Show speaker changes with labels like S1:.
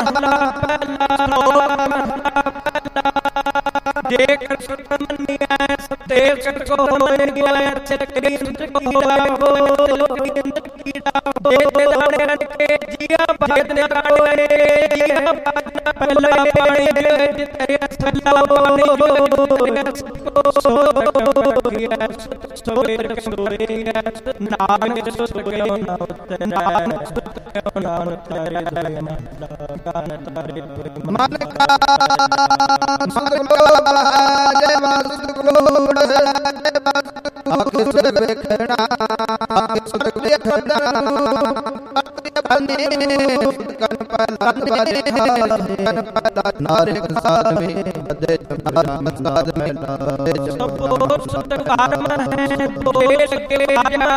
S1: ਦੇਖ ਸੁਤ ਮੰਨਿਆ ਸਤੇ ਸਤ ਕੋ ਹੋਇ ਗਿਆ ਚਕਰੀ ਸੁਤ ਕੋ ਹੋਇਆ ਹੋ ਲੋਕਿੰਦ ਕੀੜਾ ਦੇ ਲਾਣੇ ਕੇ ਜੀਆ ਭਗਤ ਨੇ ਕਾੜੋਏ ਜੀਆ ਭਗਤ ਪਹਿਲਾ ਪਾਣੀ ਦੇ ਤੇਰੇ ਸੱਲਾ ਬੋਲੇ ਕੋ ਸੋ ਗਿਆ ਸੋਰੇ ਸੋਰੇ ਨਾਨਕ ਸੁਤ ਕਿਉ ਨਾ ਉਤਰ ਨਾਨਕ ਸੁਤ ਕਿਉ ਨਾ ਉਤਰੇ ਦਇਨਾ ਕਾਨ ਤਾਰੇ
S2: ਮਨ ਕਾ ਸਰਗੋ ਜੈ ਵਸਤ ਕੋੜ ਜੈ ਵਸਤ ਵੇਖਣਾ ਸੁਰਤੇ ਖੰਡਾ ਕਨ ਪਲਾਨੇ ਕਨ ਪਲਾ ਨਾਰਿਕ ਸਾਧਵੇਂ ਬਦੇ ਨਾਮ ਸਾਧ ਮੈਂ ਲਾਏ
S1: ਸਭੋ ਸੁਤ ਕਰਮ ਹੈ ਤੋਏ ਕੇ ਆਜਾ